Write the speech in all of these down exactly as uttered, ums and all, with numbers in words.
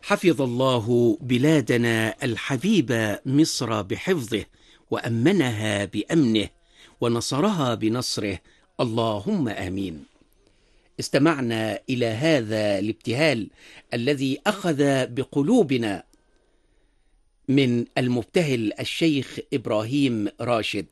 حفظ الله بلادنا الحبيبة مصر بحفظه، وأمنها بأمنه، ونصرها بنصره، اللهم آمين. استمعنا إلى هذا الابتهال الذي أخذ بقلوبنا من المبتهل الشيخ إبراهيم راشد،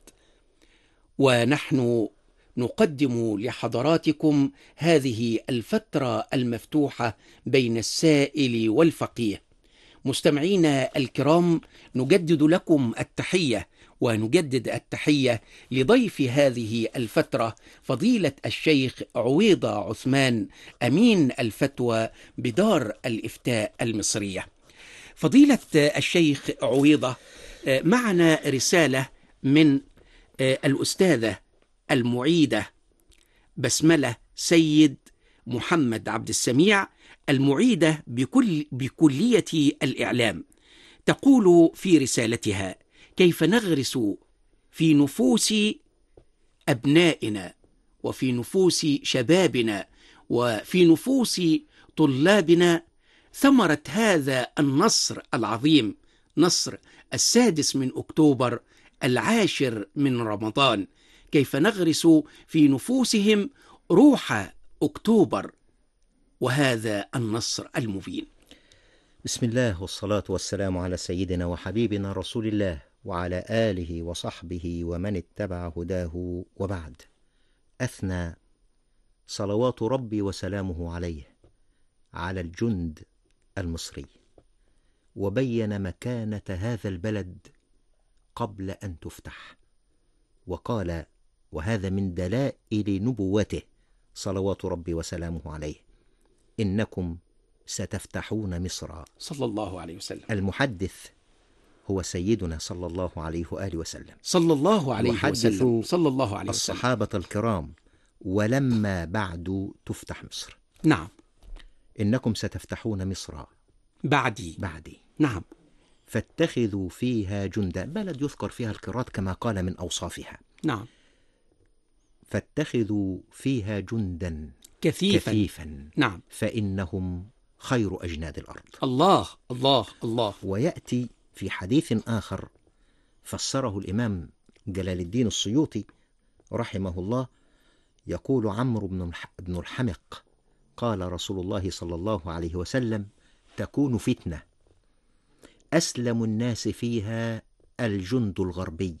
ونحن نقدم لحضراتكم هذه الفترة المفتوحة بين السائل والفقيه. مستمعينا الكرام، نجدد لكم التحية، ونجدد التحية لضيف هذه الفترة فضيلة الشيخ عويضة عثمان، أمين الفتوى بدار الإفتاء المصرية. فضيلة الشيخ عويضة، معنا رسالة من الأستاذة المعيدة بسملة سيد محمد عبد السميع، المعيدة بكل بكلية الإعلام. تقول في رسالتها: كيف نغرس في نفوس أبنائنا وفي نفوس شبابنا وفي نفوس طلابنا ثمرة هذا النصر العظيم، نصر السادس من أكتوبر العاشر من رمضان. كيف نغرس في نفوسهم روح أكتوبر وهذا النصر المبين. بسم الله والصلاة والسلام على سيدنا وحبيبنا رسول الله وعلى آله وصحبه ومن اتبع هداه، وبعد. أثنى صلوات ربي وسلامه عليه على الجند المصري، وبين مكانة هذا البلد قبل أن تفتح، وقال: وهذا من دلائل نبوته صلوات ربي وسلامه عليه: إنكم ستفتحون مصر. صلى الله عليه وسلم. المحدث هو سيدنا صلى الله عليه وآله وسلم، صلى الله عليه وسلم. صلى الله عليه وسلم. الصحابة الكرام: ولما بعد تفتح مصر. نعم. إنكم ستفتحون مصر بعدي بعدي نعم. فاتخذوا فيها جندا، بلد يذكر فيها القراءات كما قال من أوصافها. نعم. فاتخذوا فيها جندا كثيفا, كثيفا. نعم. فإنهم خير أجناد الأرض. الله الله الله. ويأتي في حديث آخر فسره الإمام جلال الدين السيوطي رحمه الله، يقول عمرو بن الحمق: قال رسول الله صلى الله عليه وسلم: تكون فتنة أسلم الناس فيها الجند الغربي،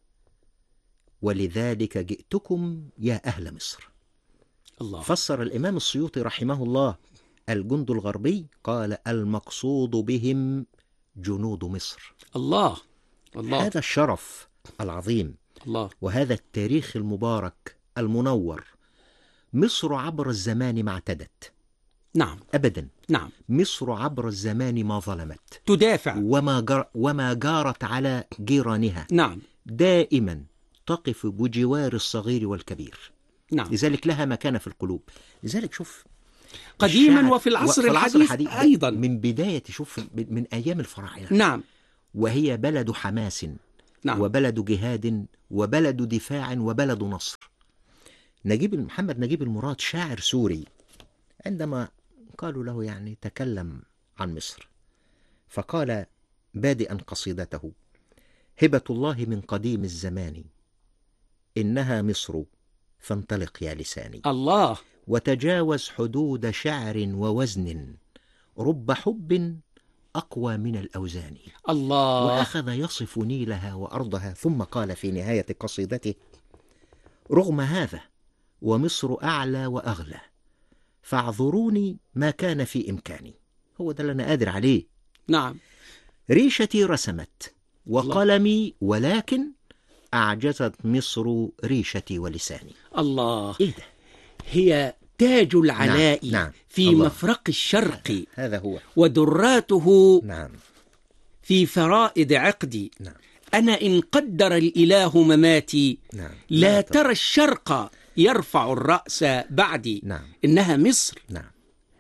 ولذلك جئتكم يا أهل مصر. الله. فسر الإمام السيوطي رحمه الله الجند الغربي، قال: المقصود بهم جنود مصر. الله الله. هذا الشرف العظيم الله. وهذا التاريخ المبارك المنور. مصر عبر الزمان ما اعتدت. نعم. أبدا. نعم. مصر عبر الزمان ما ظلمت، تدافع وما, جر وما جارت على جيرانها. نعم. دائما تقف بجوار الصغير والكبير. نعم. لذلك لها مكانة في القلوب. لذلك شوف قديما وفي العصر الحديث, الحديث أيضا، من بداية شوف من أيام الفراعنة. نعم. وهي بلد حماس. نعم. وبلد جهاد وبلد دفاع وبلد نصر. نجيب محمد نجيب المراد شاعر سوري، عندما قالوا له يعني تكلم عن مصر، فقال بادئا قصيدته: هبة الله من قديم الزمان، إنها مصر فانطلق يا لساني. الله. وتجاوز حدود شعر ووزن، رب حب أقوى من الأوزان. الله. وأخذ يصف نيلها وأرضها، ثم قال في نهاية قصيدته: رغم هذا ومصر أعلى وأغلى، فاعذروني ما كان في إمكاني. هو ده اللي أنا قادر عليه. نعم. ريشتي رسمت وقلمي، ولكن أعجزت مصر ريشتي ولساني. الله. إيه ده؟ هي تاج العلاء. نعم. نعم. في الله. مفرق الشرق. هذا هو. ودراته. نعم. في فرائد عقدي. نعم. أنا إن قدر الإله مماتي. نعم. لا, لا ترى ترى الشرق يرفع الرأس بعدي. نعم. إنها مصر. نعم.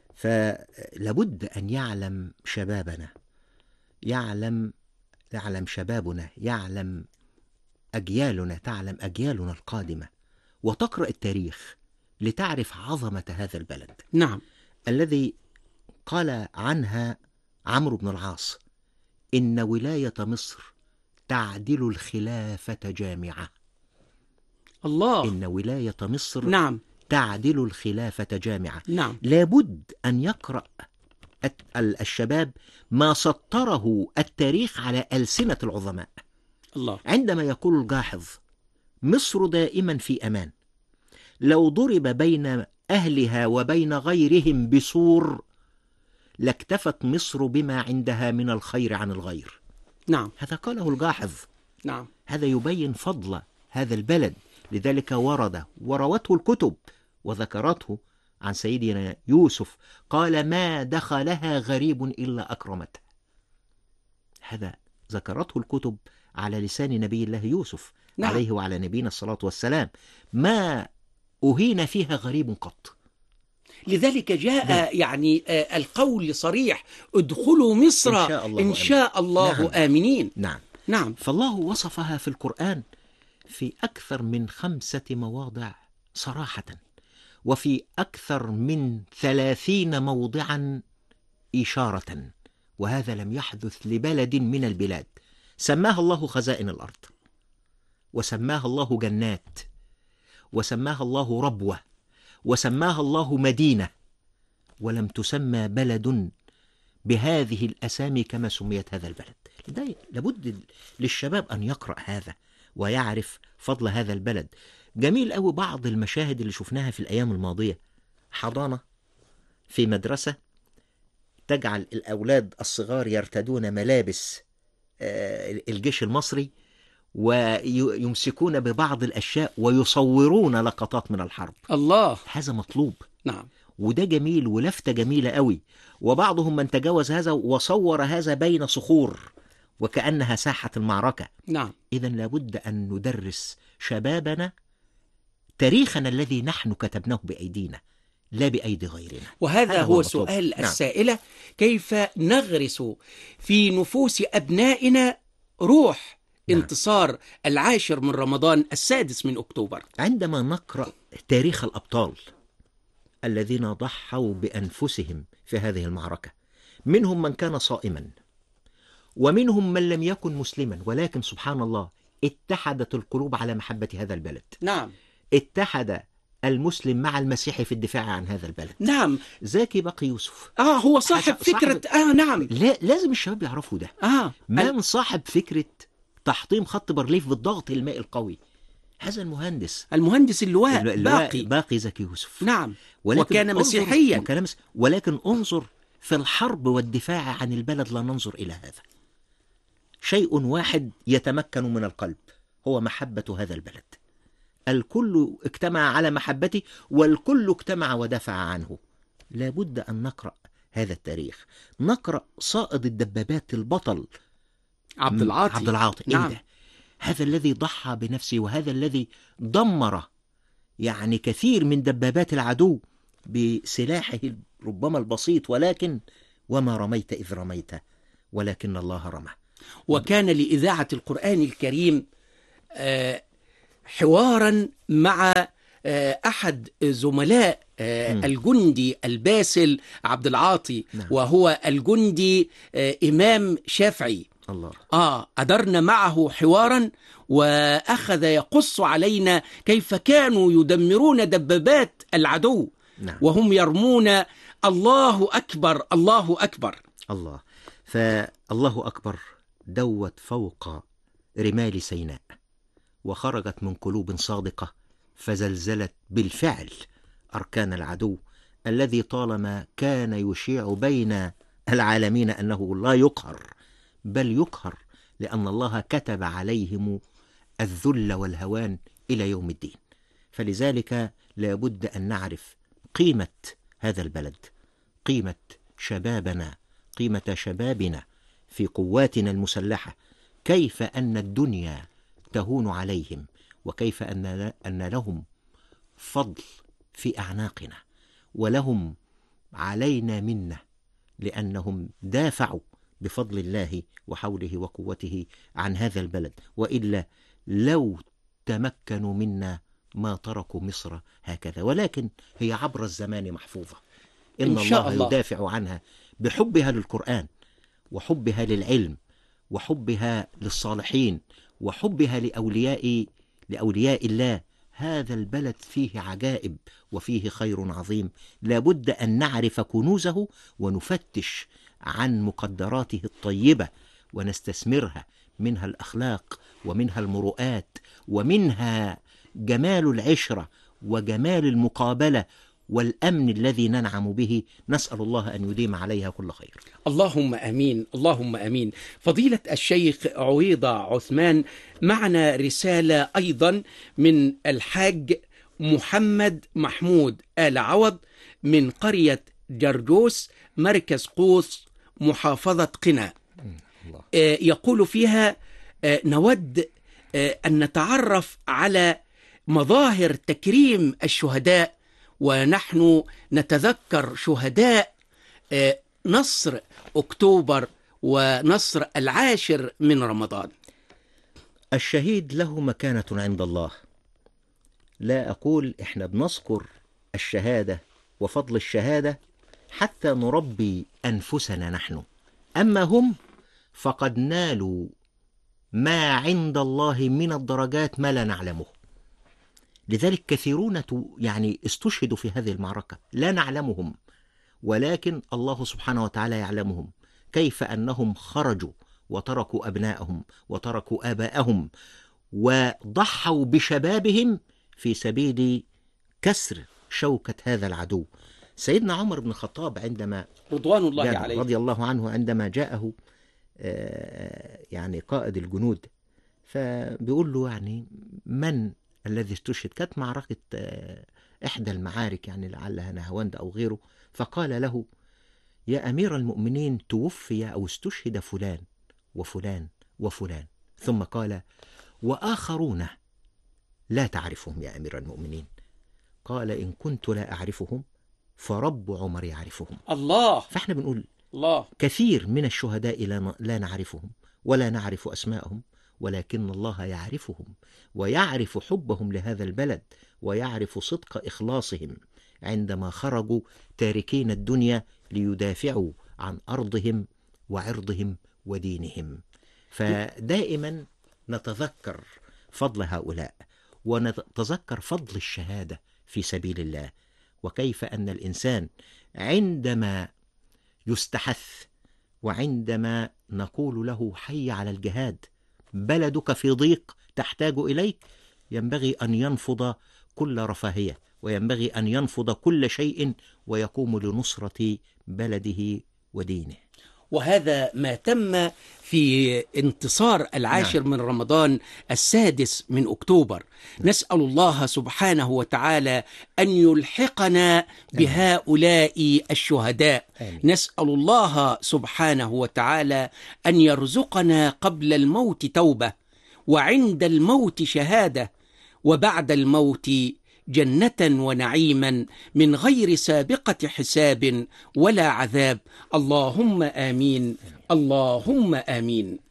فلابد أن يعلم شبابنا، يعلم يعلم شبابنا، يعلم أجيالنا، تعلم أجيالنا القادمة، وتقرأ التاريخ لتعرف عظمة هذا البلد. نعم. الذي قال عنها عمرو بن العاص: إن ولاية مصر تعدل الخلافة جامعة. الله. إن ولاية مصر نعم تعدل الخلافة جامعة. نعم لابد أن يقرأ الشباب ما سطره التاريخ على ألسنة العظماء. الله. عندما يقول الجاحظ: مصر دائما في أمان، لو ضرب بين أهلها وبين غيرهم بسور لاكتفت مصر بما عندها من الخير عن الغير. نعم هذا قاله الجاحظ. نعم هذا يبين فضل هذا البلد، لذلك ورد وروته الكتب وذكرته عن سيدنا يوسف، قال: ما دخلها غريب إلا أكرمته. هذا ذكرته الكتب على لسان نبي الله يوسف، نعم. عليه وعلى نبينا الصلاة والسلام. ما أهين فيها غريب قط. لذلك جاء نعم. يعني آه القول صريح: ادخلوا مصر إن شاء الله, إن شاء الله نعم. آمنين. نعم. نعم. فالله وصفها في القرآن في أكثر من خمسة مواضع صراحة، وفي أكثر من ثلاثين موضعا إشارة، وهذا لم يحدث لبلد من البلاد. سماها الله خزائن الأرض، وسماها الله جنات، وسماها الله ربوة، وسماها الله مدينة، ولم تسمى بلد بهذه الأسامي كما سميت هذا البلد. لابد للشباب أن يقرأ هذا ويعرف فضل هذا البلد. جميل أوي بعض المشاهد اللي شفناها في الأيام الماضية: حضانة في مدرسة تجعل الأولاد الصغار يرتدون ملابس الجيش المصري، ويمسكون ببعض الأشياء ويصورون لقطات من الحرب. الله. هذا مطلوب. نعم. وده جميل ولفتة جميلة قوي. وبعضهم من تجاوز هذا وصور هذا بين صخور وكأنها ساحة المعركة. نعم. إذن لابد أن ندرس شبابنا تاريخنا الذي نحن كتبناه بأيدينا لا بأيدي غيرنا. وهذا هو, هو سؤال نعم. السائلة: كيف نغرس في نفوس أبنائنا روح نعم. انتصار العاشر من رمضان، السادس من أكتوبر؟ عندما نقرأ تاريخ الأبطال الذين ضحوا بأنفسهم في هذه المعركة، منهم من كان صائما، ومنهم من لم يكن مسلما، ولكن سبحان الله اتحدت القلوب على محبة هذا البلد. نعم. اتحد المسلم مع المسيحي في الدفاع عن هذا البلد. نعم. زكي بقي يوسف آه هو صاحب فكرة صاحب... آه نعم. لا لازم الشباب يعرفوا ده. آه ما من صاحب فكرة تحطيم خط بارليف بالضغط المائي القوي؟ هذا المهندس المهندس اللواء, اللواء باقي باقي زكي يوسف. نعم. وكان مسيحيا. وكان مس... ولكن انظر في الحرب والدفاع عن البلد لا ننظر إلى هذا. شيء واحد يتمكن من القلب، هو محبة هذا البلد. الكل اجتمع على محبته، والكل اجتمع ودافع عنه. لابد أن نقرأ هذا التاريخ. نقرأ صائد الدبابات البطل عبد العاطي. عبد العاطي. نعم. إيه هذا الذي ضحى بنفسه، وهذا الذي دمر يعني كثير من دبابات العدو بسلاحه ربما البسيط، ولكن وما رميت إذ رميت ولكن الله رمى. وكان لإذاعة القرآن الكريم آه حوارا مع آه أحد زملاء آه الجندي الباسل عبد العاطي. نعم. وهو الجندي آه إمام شافعي. الله. آه أدرنا معه حوارا، وأخذ يقص علينا كيف كانوا يدمرون دبابات العدو. نعم. وهم يرمون الله أكبر الله أكبر. الله. فالله أكبر دوت فوق رمال سيناء، وخرجت من قلوب صادقة، فزلزلت بالفعل أركان العدو الذي طالما كان يشيع بين العالمين أنه لا يقهر، بل يقهر، لأن الله كتب عليهم الذل والهوان إلى يوم الدين. فلذلك لابد أن نعرف قيمة هذا البلد، قيمة شبابنا، قيمة شبابنا في قواتنا المسلحة، كيف أن الدنيا تهون عليهم، وكيف أن أن لهم فضل في أعناقنا، ولهم علينا منة، لأنهم دافعوا بفضل الله وحوله وقوته عن هذا البلد، وإلا لو تمكنوا منا ما تركوا مصر هكذا. ولكن هي عبر الزمان محفوظة، إن, إن شاء الله, الله يدافع عنها بحبها للقرآن وحبها للعلم وحبها للصالحين وحبها لأولياء لأولياء الله. هذا البلد فيه عجائب وفيه خير عظيم، لابد أن نعرف كنوزه ونفتش عن مقدراته الطيبة ونستثمرها، منها الأخلاق ومنها المروءات ومنها جمال العشرة وجمال المقابلة والأمن الذي ننعم به. نسأل الله أن يديم عليها كل خير. اللهم أمين، اللهم أمين. فضيلة الشيخ عويضة عثمان، معنا رسالة أيضا من الحاج محمد محمود آل عوض من قرية جرجوس، مركز قوس، محافظة قنا. آه يقول فيها: آه نود آه أن نتعرف على مظاهر تكريم الشهداء، ونحن نتذكر شهداء نصر أكتوبر ونصر العاشر من رمضان. الشهيد له مكانة عند الله. لا أقول إحنا بنذكر الشهادة وفضل الشهادة حتى نربي أنفسنا نحن، أما هم فقد نالوا ما عند الله من الدرجات ما لا نعلمه. لذلك كثيرون يعني استشهدوا في هذه المعركة لا نعلمهم، ولكن الله سبحانه وتعالى يعلمهم. كيف أنهم خرجوا وتركوا أبنائهم وتركوا آباءهم وضحوا بشبابهم في سبيل كسر شوكة هذا العدو. سيدنا عمر بن الخطاب عندما رضوان الله عليه رضي الله عنه عندما جاءه يعني قائد الجنود، فبيقول له يعني من الذي استشهد؟ كانت معركة إحدى المعارك يعني لعلها نهاوند أو غيره، فقال له: يا أمير المؤمنين، توفي أو استشهد فلان وفلان وفلان. ثم قال: وآخرون لا تعرفهم يا أمير المؤمنين. قال: إن كنت لا أعرفهم فرب عمر يعرفهم. الله. فإحنا بنقول الله كثير من الشهداء لا نعرفهم ولا نعرف أسماءهم، ولكن الله يعرفهم ويعرف حبهم لهذا البلد ويعرف صدق إخلاصهم عندما خرجوا تاركين الدنيا ليدافعوا عن أرضهم وعرضهم ودينهم. فدائما نتذكر فضل هؤلاء ونتذكر فضل الشهادة في سبيل الله، وكيف أن الإنسان عندما يستحث وعندما نقول له حي على الجهاد، بلدك في ضيق تحتاج إليك، ينبغي أن ينفض كل رفاهية وينبغي أن ينفض كل شيء ويقوم لنصرة بلده ودينه. وهذا ما تم في انتصار العاشر نعم. من رمضان السادس من أكتوبر. نعم. نسأل الله سبحانه وتعالى أن يلحقنا بهؤلاء الشهداء. آمين. نسأل الله سبحانه وتعالى أن يرزقنا قبل الموت توبة، وعند الموت شهادة، وبعد الموت جنة ونعيما من غير سابقة حساب ولا عذاب. اللهم آمين، اللهم آمين.